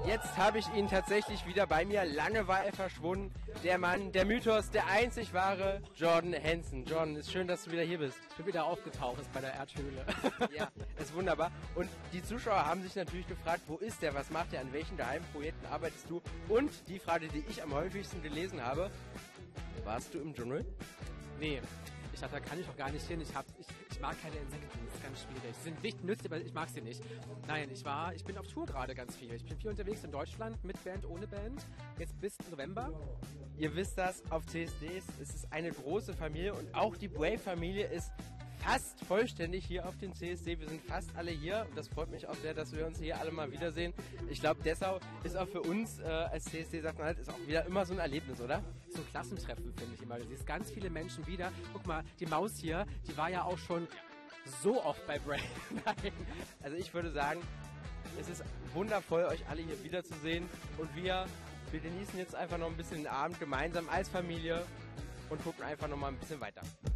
Jetzt habe ich ihn tatsächlich wieder bei mir. Lange war er verschwunden. Der Mann, der Mythos, der einzig wahre Jordan Hansen. Jordan, ist schön, dass du wieder hier bist. Ich bin wieder aufgetaucht, ist bei der Erdhöhle. Ja, ist wunderbar. Und die Zuschauer haben sich natürlich gefragt, wo ist der, was macht der, an welchen geheimen Projekten arbeitest du? Und die Frage, die ich am häufigsten gelesen habe, warst du im Dschungel? Nee. Ich dachte, da kann ich doch gar nicht hin. Ich mag keine Insekten, das ist ganz schwierig. Sie sind wichtig, nützlich, aber ich mag sie nicht. Nein, ich bin auf Tour gerade ganz viel. Ich bin viel unterwegs in Deutschland, mit Band, ohne Band. Jetzt bis November. Ihr wisst das, auf CSDs ist es eine große Familie und auch die Brave-Familie ist fast vollständig hier auf dem CSD. Wir sind fast alle hier und das freut mich auch sehr, dass wir uns hier alle mal wiedersehen. Ich glaube, Dessau ist auch für uns als CSD-Sachsen-Anhalt ist auch wieder immer so ein Erlebnis, oder? So ein Klassentreffen, finde ich immer. Du siehst ganz viele Menschen wieder. Guck mal, die Maus hier, die war ja auch schon so oft bei Brave. Nein. Also ich würde sagen, es ist wundervoll, euch alle hier wiederzusehen und wir genießen jetzt einfach noch ein bisschen den Abend gemeinsam als Familie und gucken einfach noch mal ein bisschen weiter.